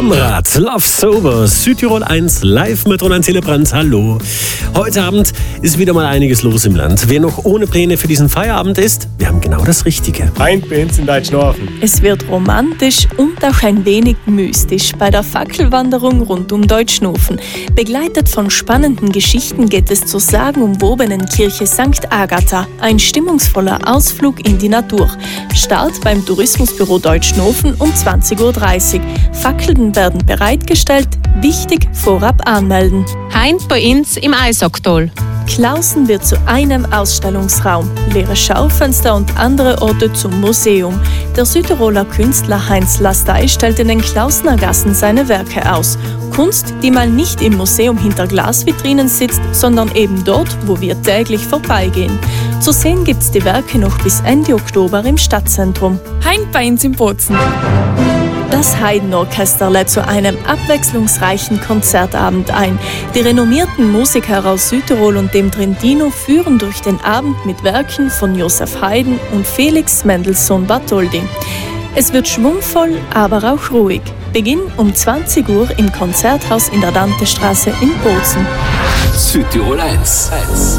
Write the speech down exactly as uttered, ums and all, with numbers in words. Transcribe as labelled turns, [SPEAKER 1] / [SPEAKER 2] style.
[SPEAKER 1] am Rad. Love Sober, Südtirol eins, live mit Roland Hillebrand. Hallo. Heute Abend ist wieder mal einiges los im Land. Wer noch ohne Pläne für diesen Feierabend ist, wir haben genau das Richtige.
[SPEAKER 2] Heint bei uns in Deutschnorfen.
[SPEAKER 3] Es wird romantisch und auch ein wenig mystisch bei der Fackelwanderung rund um Deutschnofen. Begleitet von spannenden Geschichten geht es zur sagenumwobenen Kirche Sankt Agatha. Ein stimmungsvoller Ausflug in die Natur. Start beim Tourismusbüro Deutschnofen um zwanzig Uhr dreißig. Fackeln werden bereitgestellt. Wichtig, vorab anmelden.
[SPEAKER 4] Heint bei uns im Eisacktal.
[SPEAKER 3] Klausen wird zu einem Ausstellungsraum, leere Schaufenster und andere Orte zum Museum. Der Südtiroler Künstler Heinz Lastey stellt in den Klausener Gassen seine Werke aus. Kunst, die mal nicht im Museum hinter Glasvitrinen sitzt, sondern eben dort, wo wir täglich vorbeigehen. Zu sehen gibt's die Werke noch bis Ende Oktober im Stadtzentrum.
[SPEAKER 5] Heint bei uns in Bozen.
[SPEAKER 3] Das Haydn-Orchester lädt zu einem abwechslungsreichen Konzertabend ein. Die renommierten Musiker aus Südtirol und dem Trentino führen durch den Abend mit Werken von Joseph Haydn und Felix Mendelssohn Bartholdy. Es wird schwungvoll, aber auch ruhig. Beginn um zwanzig Uhr im Konzerthaus in der Dantestraße in Bozen.
[SPEAKER 6] Südtirol eins.